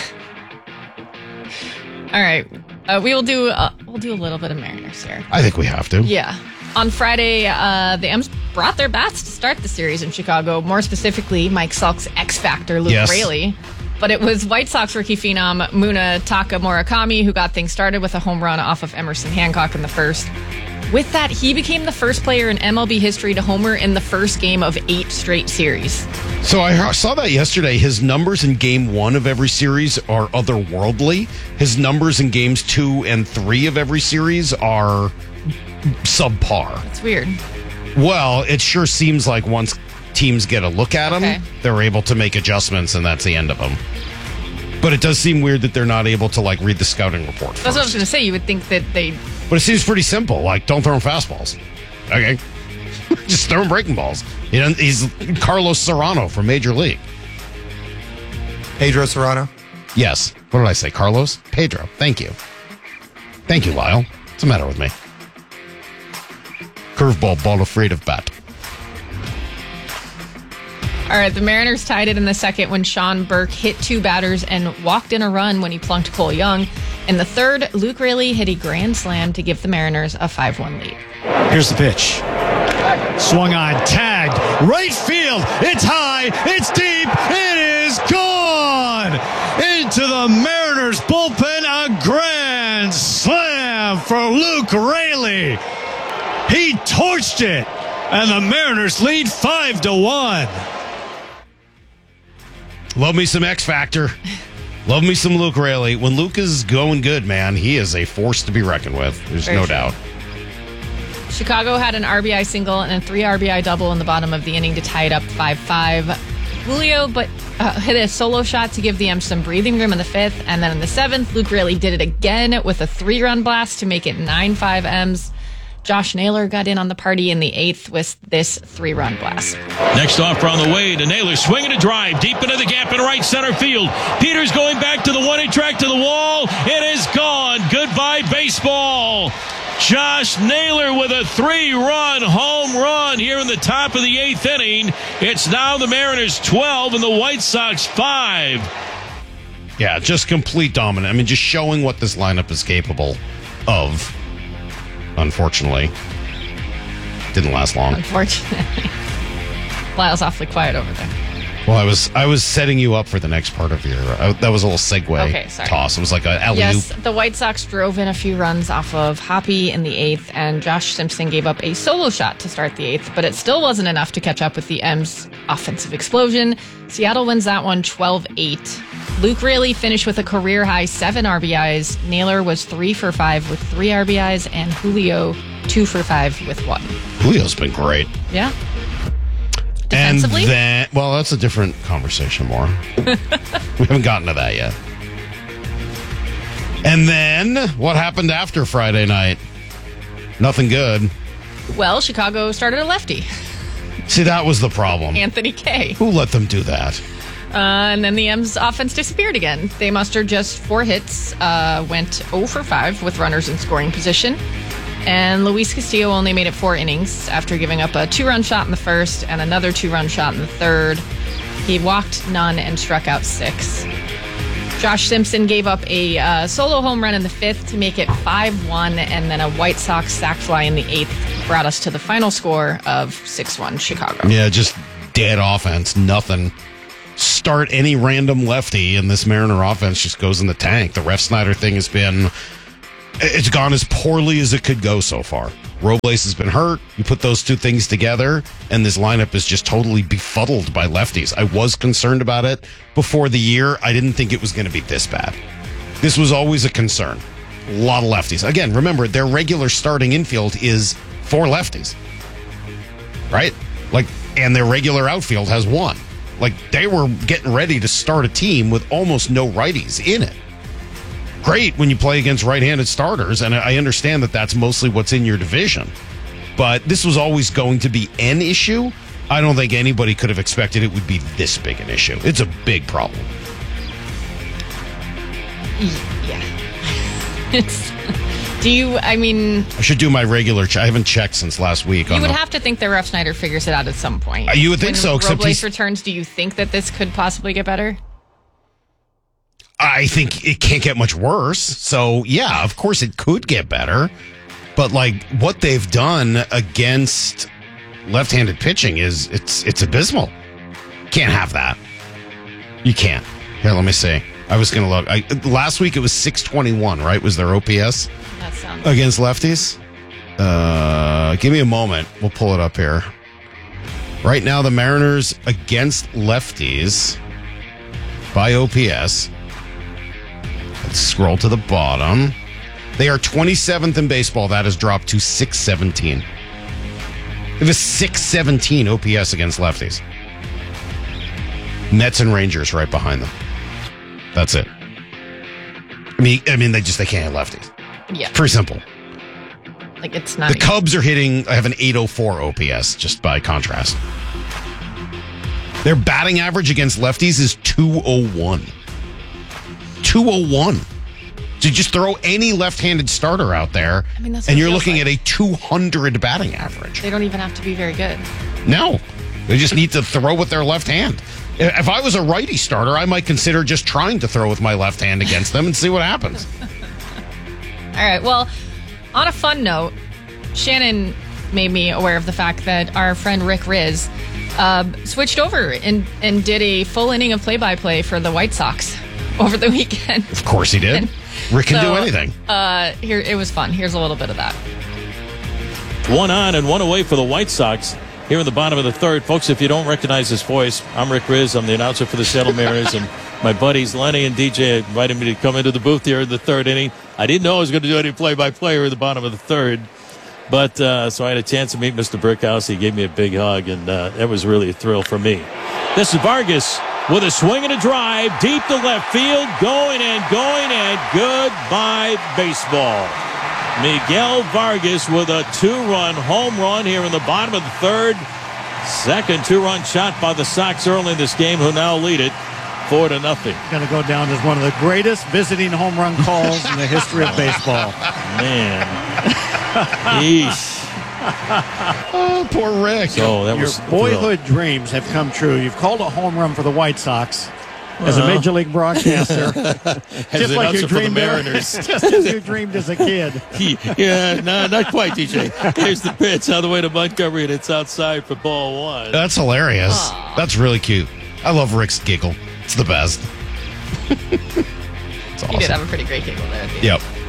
All right, uh, we will do uh, we'll do a little bit of Mariners here. I think we have to. Yeah. On Friday, uh, the M's brought their bats to start the series in Chicago. More specifically, Mike Salk's X Factor, Luke Yes. Raley. But it was White Sox rookie phenom Munetaka Murakami who got things started with a home run off of Emerson Hancock in the first. With that, he became the first player in M L B history to homer in the first game of eight straight series. So I saw that yesterday. His numbers in game one of every series are otherworldly. His numbers in games two and three of every series are subpar. It's weird. Well, it sure seems like once teams get a look at him, Okay. they're able to make adjustments, and that's the end of them. But it does seem weird that they're not able to like read the scouting report That's what I was first. going to say. You would think that they... But it seems pretty simple. Like, don't throw him fastballs. Okay. Just throw him breaking balls. You know, he's Carlos Serrano from Major League. Pedro Serrano? Yes. What did I say? Carlos? Pedro. Thank you. Thank you, Lyle. What's the matter with me? Curveball, ball afraid of bat. All right, the Mariners tied it in the second when Sean Burke hit two batters and walked in a run when he plunked Cole Young. In the third, Luke Raley hit a grand slam to give the Mariners a five one lead. Here's the pitch. Swung on, tagged, right field. It's high, it's deep, it is gone! Into the Mariners bullpen, a grand slam for Luke Raley. He torched it, and the Mariners lead five to one. Love me some X Factor. Love me some Luke Raley. When Luke is going good, man, he is a force to be reckoned with. There's Very no true. doubt. Chicago had an R B I single and a three R B I double in the bottom of the inning to tie it up five five. Julio but uh, hit a solo shot to give the M's some breathing room in the fifth, and then in the seventh, Luke Raley did it again with a three-run blast to make it nine five M's. Josh Naylor got in on the party in the eighth with this three-run blast. Next offer on the way to Naylor, swinging a drive deep into the gap in right center field. Peters going back to the one-inch track to the wall. It is gone. Goodbye, baseball. Josh Naylor with a three-run home run here in the top of the eighth inning. It's now the Mariners twelve and the White Sox five. Yeah, just complete dominant. I mean, just showing what this lineup is capable of. Unfortunately, didn't last long. Unfortunately. Lyle's awfully quiet over there. Well, I was I was setting you up for the next part of your. Uh, that was a little segue Okay, sorry. toss. It was like a alley-oop. Yes, the White Sox drove in a few runs off of Hoppy in the eighth, and Josh Simpson gave up a solo shot to start the eighth, but it still wasn't enough to catch up with the M's offensive explosion. Seattle wins that one twelve eight. Luke Raley finished with a career-high seven R B Is. Naylor was three for five with three R B Is, and Julio two for five with one. Julio's been great. Yeah. And Defensively? then, well, that's a different conversation more. We haven't gotten to that yet. And then, what happened after Friday night? Nothing good. Well, Chicago started a lefty, See, that was the problem. Anthony Kay. Who let them do that? Uh, and then the M's offense disappeared again. They mustered just four hits, uh, went zero for five with runners in scoring position. And Luis Castillo only made it four innings after giving up a two-run shot in the first and another two-run shot in the third. He walked none and struck out six. Josh Simpson gave up a uh, solo home run in the fifth to make it five one, and then a White Sox sac fly in the eighth brought us to the final score of six one Chicago. Yeah, just dead offense. Nothing. Start any random lefty, and this Mariner offense just goes in the tank. The Ref Snyder thing has been... It's gone as poorly as it could go so far. Robles has been hurt. You put those two things together, and this lineup is just totally befuddled by lefties. I was concerned about it before the year. I didn't think it was going to be this bad. This was always a concern. A lot of lefties. Again, remember, their regular starting infield is four lefties. Right? Like, and their regular outfield has one. Like, they were getting ready to start a team with almost no righties in it. Great when you play against right-handed starters, and I understand that that's mostly what's in your division. But this was always going to be an issue. I don't think anybody could have expected it would be this big an issue. It's a big problem. Yeah. It's, do you, I mean... I should do my regular check. I haven't checked since last week. You on would the, have to think that Ref Snyder figures it out at some point. Uh, you would think when so, except Robles he's- returns, do you think that this could possibly get better? I think it can't get much worse. So, yeah, of course it could get better. But, like, what they've done against left-handed pitching is, it's it's abysmal. Can't have that. You can't. Here, let me see. I was going to look. I, last week it was six twenty-one, right? Was their O P S That sounds... against lefties? Uh, give me a moment. We'll pull it up here. Right now, the Mariners against lefties by O P S... Let's scroll to the bottom. They are twenty-seventh in baseball. That has dropped to six seventeen. They have a six seventeen O P S against lefties. Mets and Rangers right behind them. That's it. I mean, I mean, they just they can't hit lefties. Yeah. Pretty simple. Like, it's not... The Cubs are hitting, I have an eight oh four O P S, just by contrast. Their batting average against lefties is two oh one. two oh one. So just throw any left-handed starter out there, I mean, that's what and it you're feels looking like. at a two hundred batting average. They don't even have to be very good. No. They just need to throw with their left hand. If I was a righty starter, I might consider just trying to throw with my left hand against them and see what happens. All right. Well, on a fun note, Shannon made me aware of the fact that our friend Rick Riz uh, switched over and, and did a full inning of play-by-play for the White Sox over the weekend. Of course he did. Rick can So, do anything. Uh, here, it was fun. Here's a little bit of that. One on and one away for the White Sox here in the bottom of the third. Folks, if you don't recognize his voice, I'm Rick Riz. I'm the announcer for the Seattle Mariners, and my buddies Lenny and D J invited me to come into the booth here in the third inning. I didn't know I was going to do any play-by-play here in the bottom of the third, but uh, so I had a chance to meet Mister Brickhouse. He gave me a big hug, and uh, that was really a thrill for me. This is Vargas with a swing and a drive deep to left field, going and going, and goodbye baseball. Miguel Vargas with a two-run home run here in the bottom of the third. Second two-run shot by the Sox early in this game, who now lead it four to nothing. Going to go down as one of the greatest visiting home run calls in the history of baseball. Man. Eesh. Oh, poor Rick. So that Your was boyhood dreams have come true. You've called a home run for the White Sox. as a major league broadcaster, just like you for the dreamed, Mariners. just as you dreamed as a kid. Yeah, no, not quite, D J. Here's the pitch all the way to Montgomery, and it's outside for ball one. That's hilarious. Aww. That's really cute. I love Rick's giggle. It's the best. It's awesome. He did have a pretty great giggle there. At the yep. end.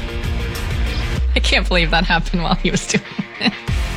I can't believe that happened while he was doing it.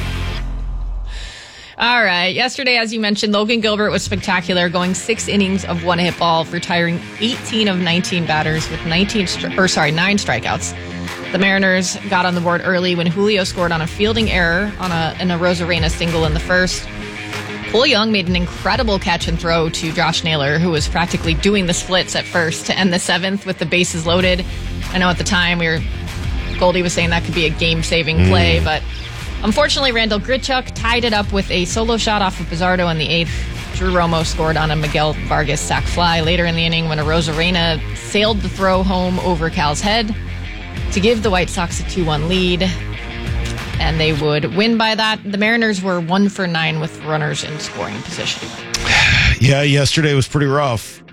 All right. Yesterday, as you mentioned, Logan Gilbert was spectacular, going six innings of one-hit ball, retiring eighteen of nineteen batters with nineteen, stri- or sorry, nine strikeouts. The Mariners got on the board early when Julio scored on a fielding error on a in a Rosarena single in the first. Cole Young made an incredible catch and throw to Josh Naylor, who was practically doing the splits at first to end the seventh with the bases loaded. I know at the time we were Goldie was saying that could be a game-saving mm. play, but unfortunately, Randall Grichuk tied it up with a solo shot off of Pizarro in the eighth. Drew Romo scored on a Miguel Vargas sac fly later in the inning when a Rosarena sailed the throw home over Cal's head to give the White Sox a two one lead, and they would win by that. The Mariners were one for nine with runners in scoring position. Yeah, yesterday was pretty rough.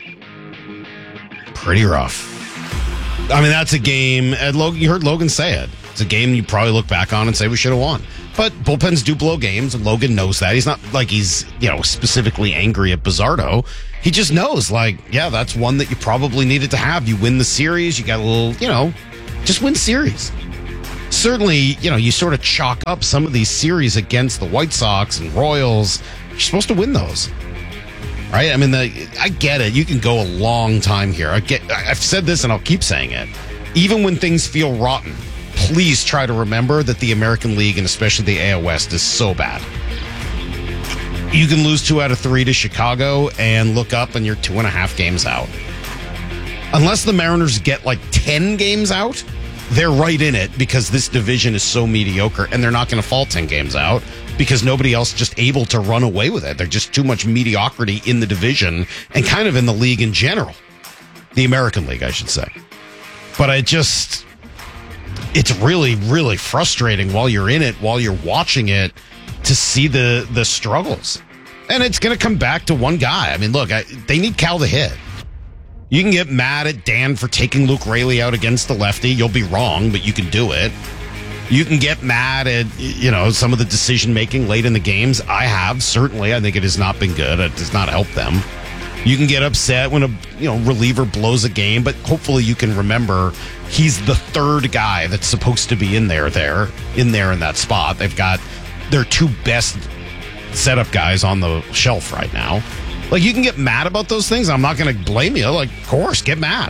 Pretty rough. I mean, that's a game, and Logan, you heard Logan say it. It's a game you probably look back on and say we should have won. But bullpens do blow games, and Logan knows that. He's not like he's, you know, specifically angry at Pizarro. He just knows, like, yeah, that's one that you probably needed to have. You win the series, you got a little, you know, just win series. Certainly, you know, you sort of chalk up some of these series against the White Sox and Royals. You're supposed to win those. Right? I mean, the, I get it. You can go a long time here. I get, I've said this and I'll keep saying it. Even when things feel rotten, please try to remember that the American League and especially the A L West is so bad. You can lose two out of three to Chicago and look up and you're two and a half games out. Unless the Mariners get like ten games out, they're right in it because this division is so mediocre and they're not going to fall ten games out because nobody else just able to run away with it. There's just too much mediocrity in the division and kind of in the league in general. The American League, I should say. But I just... It's really, really frustrating while you're in it, while you're watching it, to see the the struggles. And it's going to come back to one guy. I mean, look, I, they need Cal to hit. You can get mad at Dan for taking Luke Raley out against the lefty. You'll be wrong, but you can do it. You can get mad at, you know, some of the decision-making late in the games. I have, certainly. I think it has not been good. It does not help them. You can get upset when a you know reliever blows a game, but hopefully you can remember he's the third guy that's supposed to be in there, there, in there in that spot. They've got their two best setup guys on the shelf right now. Like, you can get mad about those things. I'm not going to blame you. Like, of course, get mad.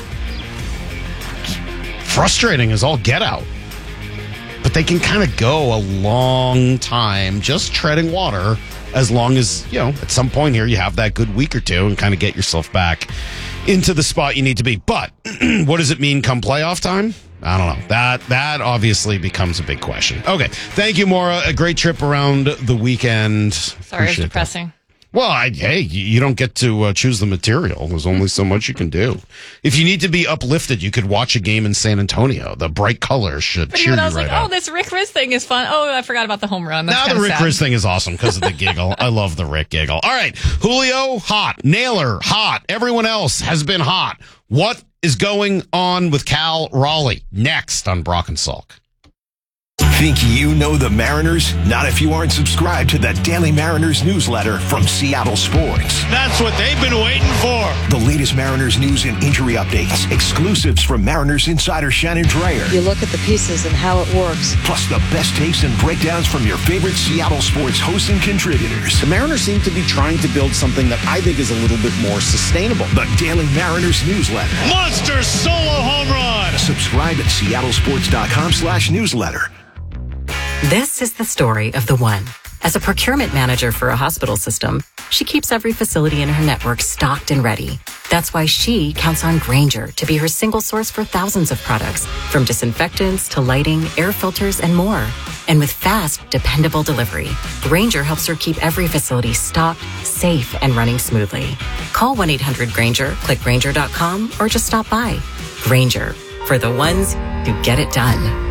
Frustrating as all get out. But they can kind of go a long time just treading water as long as, you know, at some point here you have that good week or two and kind of get yourself back into the spot you need to be. But what does it mean come playoff time? I don't know. That that obviously becomes a big question. Okay. Thank you, Maura. A great trip around the weekend. Sorry, it's depressing. That. Well, I, hey, you don't get to uh, choose the material. There's only so much you can do. If you need to be uplifted, you could watch a game in San Antonio. The bright colors should but cheer you I was right like, up. oh, this Rick Riz thing is fun. Oh, I forgot about the home run. That's now the Rick sad. Riz thing is awesome because of the giggle. I love the Rick giggle. All right, Julio, hot. Naylor, hot. Everyone else has been hot. What is going on with Cal Raleigh? Next on Brock and Salk. Think you know the Mariners? Not if you aren't subscribed to the Daily Mariners newsletter from Seattle Sports. That's what they've been waiting for. The latest Mariners news and injury updates, exclusives from Mariners insider Shannon Dreyer. You look at the pieces and how it works. Plus the best takes and breakdowns from your favorite Seattle Sports hosts and contributors. The Mariners seem to be trying to build something that I think is a little bit more sustainable. The Daily Mariners newsletter. Monster solo home run. Subscribe at seattlesports.com slash newsletter. This is the story of the one. As a procurement manager for a hospital system, she keeps every facility in her network stocked and ready. That's why she counts on Grainger to be her single source for thousands of products, from disinfectants to lighting, air filters, and more. And with fast, dependable delivery, Grainger helps her keep every facility stocked, safe, and running smoothly. Call one eight hundred Grainger, click Grainger dot com, or just stop by. Grainger, for the ones who get it done.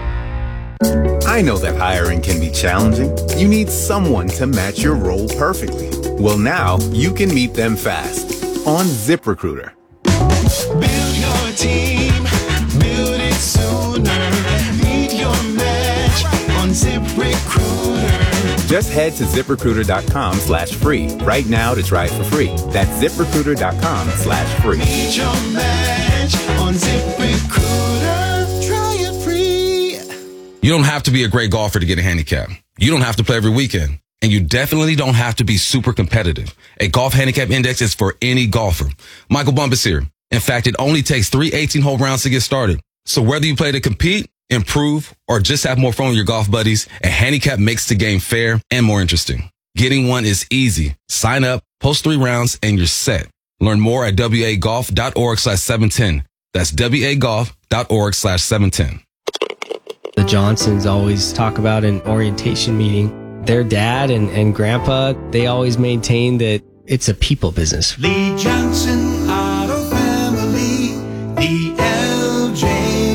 I know that hiring can be challenging. You need someone to match your role perfectly. Well, now you can meet them fast on ZipRecruiter. Build your team, build it sooner. Meet your match on ZipRecruiter. Just head to ZipRecruiter.com slash free right now to try it for free. That's ZipRecruiter.com slash free. Meet your match on ZipRecruiter. Try it free. You don't have to be a great golfer to get a handicap. You don't have to play every weekend. And you definitely don't have to be super competitive. A golf handicap index is for any golfer. Michael Bumpus here. In fact, it only takes three eighteen-hole rounds to get started. So whether you play to compete, improve, or just have more fun with your golf buddies, a handicap makes the game fair and more interesting. Getting one is easy. Sign up, post three rounds, and you're set. Learn more at wagolf.org slash 710. That's wagolf.org slash 710. The Johnsons always talk about an orientation meeting. Their dad and, and grandpa, they always maintain that it's a people business. Lee Johnson Auto Family, the L J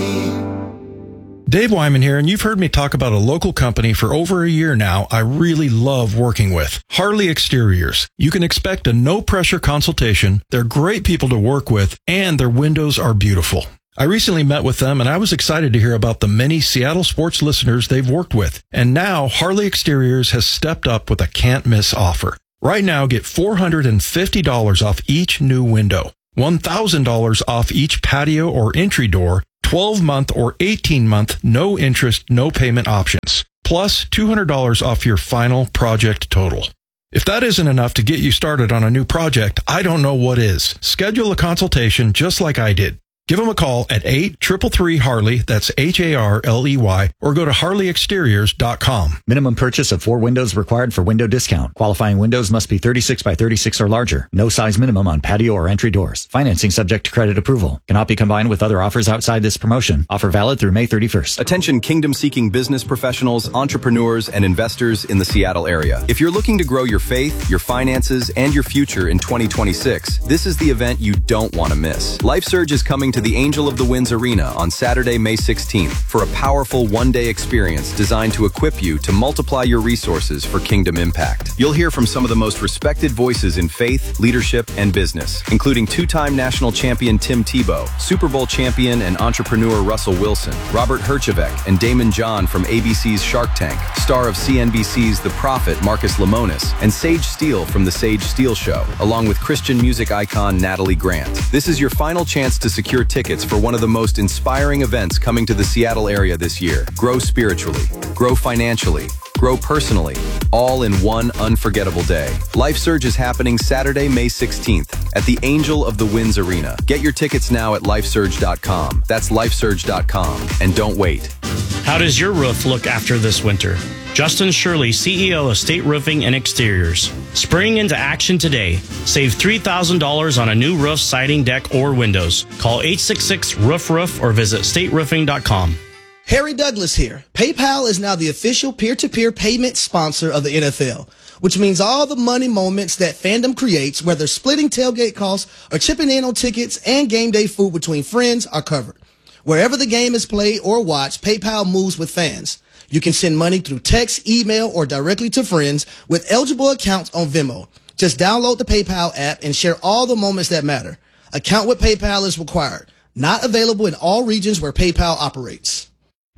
way. Dave Wyman here, and you've heard me talk about a local company for over a year now I really love working with. Harley Exteriors. You can expect a no-pressure consultation. They're great people to work with, and their windows are beautiful. I recently met with them, and I was excited to hear about the many Seattle sports listeners they've worked with. And now Harley Exteriors has stepped up with a can't-miss offer. Right now, get four hundred fifty dollars off each new window, one thousand dollars off each patio or entry door, twelve-month or eighteen-month no-interest, no-payment options, plus two hundred dollars off your final project total. If that isn't enough to get you started on a new project, I don't know what is. Schedule a consultation just like I did. Give them a call at eight three three three Harley, that's H A R L E Y, or go to harley exteriors dot com. Minimum purchase of four windows required for window discount. Qualifying windows must be thirty-six by thirty-six or larger. No size minimum on patio or entry doors. Financing subject to credit approval. Cannot be combined with other offers outside this promotion. Offer valid through May thirty-first. Attention kingdom-seeking business professionals, entrepreneurs, and investors in the Seattle area. If you're looking to grow your faith, your finances, and your future in twenty twenty-six, this is the event you don't want to miss. LifeSurge is coming to the Angel of the Winds Arena on Saturday, May sixteenth for a powerful one-day experience designed to equip you to multiply your resources for kingdom impact. You'll hear from some of the most respected voices in faith, leadership, and business, including two-time national champion Tim Tebow, Super Bowl champion and entrepreneur Russell Wilson, Robert Herjavec, and Damon John from A B C's Shark Tank, star of C N B C's The Prophet Marcus Lemonis, and Sage Steele from The Sage Steele Show, along with Christian music icon Natalie Grant. This is your final chance to secure tickets for one of the most inspiring events coming to the Seattle area this year. Grow spiritually, grow financially, grow personally, all in one unforgettable day. LifeSurge is happening Saturday, May sixteenth at the Angel of the Winds Arena. Get your tickets now at lifesurge dot com. That's lifesurge dot com. And don't wait. How does your roof look after this winter? Justin Shirley, C E O of State Roofing and Exteriors. Spring into action today. Save three thousand dollars on a new roof, siding, deck, or windows. Call eight six six, roof roof or visit state roofing dot com. Harry Douglas here. PayPal is now the official peer-to-peer payment sponsor of the N F L, which means all the money moments that fandom creates, whether splitting tailgate costs or chipping in on tickets and game day food between friends, are covered. Wherever the game is played or watched, PayPal moves with fans. You can send money through text, email, or directly to friends with eligible accounts on Venmo. Just download the PayPal app and share all the moments that matter. Account with PayPal is required. Not available in all regions where PayPal operates.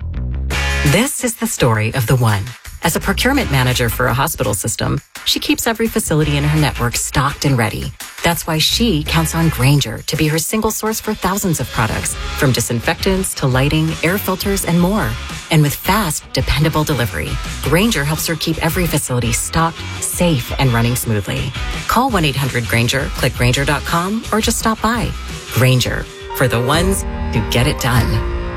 This is the story of the one. As a procurement manager for a hospital system, she keeps every facility in her network stocked and ready. That's why she counts on Grainger to be her single source for thousands of products, from disinfectants to lighting, air filters, and more. And with fast, dependable delivery, Grainger helps her keep every facility stocked, safe, and running smoothly. Call one eight hundred Grainger, click Grainger dot com, or just stop by. Grainger, for the ones who get it done.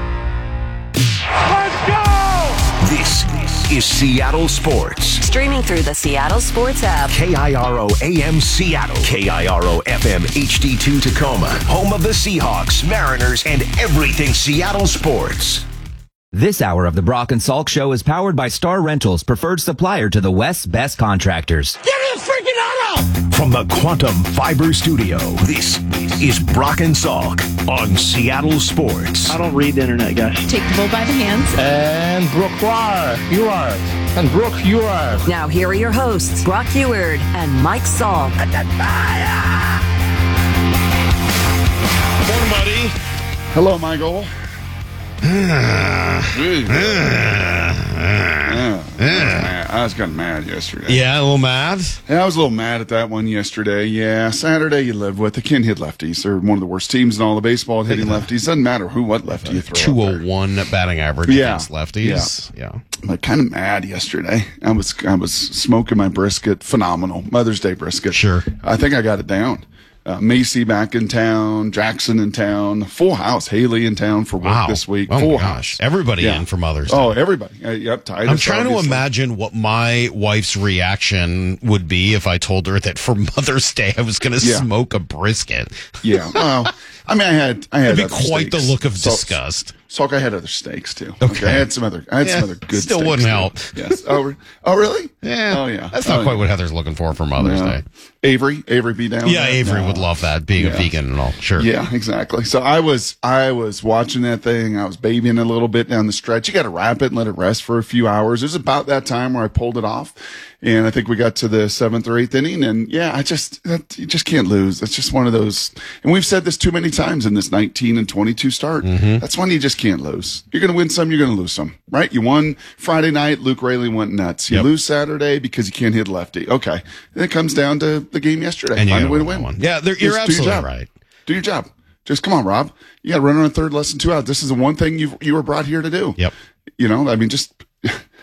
Let's go! This is Seattle Sports. Streaming through the Seattle Sports app. K I R O A M Seattle. K I R O F M H D two Tacoma. Home of the Seahawks, Mariners, and everything Seattle sports. This hour of the Brock and Salk Show is powered by Star Rentals, preferred supplier to the West's best contractors. Get it freaking out! From the Quantum Fiber Studio, this is Brock and Salk on Seattle Sports. I don't read the internet, guys. Take the bull by the hands. And Brooke, you are. And Brooke, you are. Now here are your hosts, Brock Eward and Mike Salk. Hello, Michael. Yeah, I was kind of mad yesterday. Yeah, a little mad? Yeah, I was a little mad at that one yesterday. Yeah, Saturday you live with. They can't hit lefties. They're one of the worst teams in all of baseball at hitting lefties. Doesn't matter who, what lefty you throw. two oh one batting average Yeah. against lefties. Yeah. yeah. I'm kind of mad yesterday. I was I was smoking my brisket. Phenomenal. Mother's Day brisket. Sure. I think I got it down. Uh, Macy back in town, Jackson in town, full house, Haley in town for work Wow. this week. Oh, my full gosh. house. Everybody Yeah. in for Mother's Day. Oh, everybody. Uh, yep, Titus, I'm trying obviously. to imagine what my wife's reaction would be if I told her that for Mother's Day I was going to Yeah. smoke a brisket. Yeah, well, I mean, I had, I had It'd be other quite the steaks. look of So- disgust. So I had other steaks too. Okay. I had some other, I had Yeah, some other good still steaks, wouldn't too. help. Yes. Oh, re- oh, really? Yeah. Oh, yeah. That's not Oh, quite yeah. what Heather's looking for for Mother's No. Day. Avery, Avery be down. Yeah, there? Avery No. would love that, being a Yeah. vegan and all. Sure. Yeah, exactly. So I was, I was watching that thing. I was babying it a little bit down the stretch. You got to wrap it and let it rest for a few hours. It was about that time where I pulled it off. And I think we got to the seventh or eighth inning. And yeah, I just, that, you just can't lose. It's just one of those. And we've said this too many times in this nineteen and twenty-two start. Mm-hmm. That's one you just can't lose. You're going to win some, you're going to lose some, right? You won Friday night. Luke Rayleigh went nuts. You Yep. lose Saturday because you can't hit lefty. Okay. Then it comes down to the game yesterday. And you Find a gotta way to win win. that one. Yeah, they're- you're Just do your absolutely job. right. Do your job. Just come on, Rob. You got to run on a third less than two out. This is the one thing you you were brought here to do. Yep. You know, I mean, just